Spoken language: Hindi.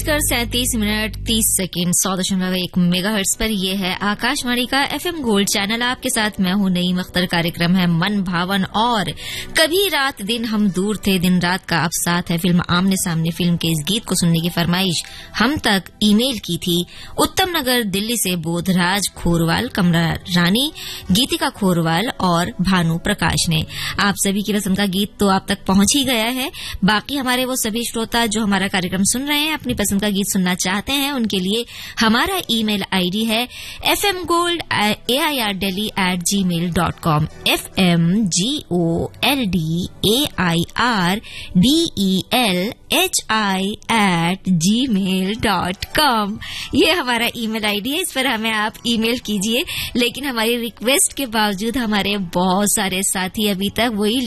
37:30 100.1 मेगाहर्ट्ज पर ये है आकाशवाणी का एफएम गोल्ड चैनल। आपके साथ मैं हूं नईम अख्तर। कार्यक्रम है मन भावन और कभी रात दिन हम दूर थे, दिन रात का अब साथ है। फिल्म आमने सामने फिल्म के इस गीत को सुनने की फरमाइश हम तक ईमेल की थी उत्तम नगर दिल्ली से बोधराज खोरवाल, कमला रानी, गीतिका खोरवाल और भानु प्रकाश ने। आप सभी की पसंद का गीत तो आप तक पहुंच ही गया है। बाकी हमारे वो सभी श्रोता जो हमारा कार्यक्रम सुन रहे हैं, अपनी पसंद का गीत सुनना चाहते हैं, उनके लिए हमारा ईमेल आईडी है fmgold@airdelhi@gmail.com fmgoldAIRDELHI@gmail.com। ये हमारा ईमेल आईडी है, इस पर हमें आप ईमेल कीजिए। लेकिन हमारी रिक्वेस्ट के बावजूद हमारे बहुत सारे साथी अभी तक वही